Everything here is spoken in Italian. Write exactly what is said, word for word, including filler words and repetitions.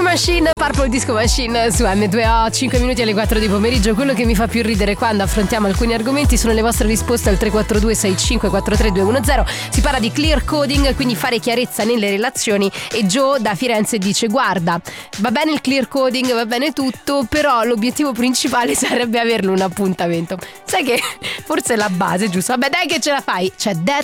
Machine, Purple Disco Machine su M due O, cinque minuti alle quattro di pomeriggio. Quello che mi fa più ridere quando affrontiamo alcuni argomenti sono le vostre risposte al tre quattro due sei cinque quattro tre due uno zero. Si parla di clear coding, quindi fare chiarezza nelle relazioni, e Joe da Firenze dice: guarda, va bene il clear coding, va bene tutto, però l'obiettivo principale sarebbe averlo un appuntamento. Sai che forse è la base, giusto? Vabbè, dai che ce la fai. C'è Dead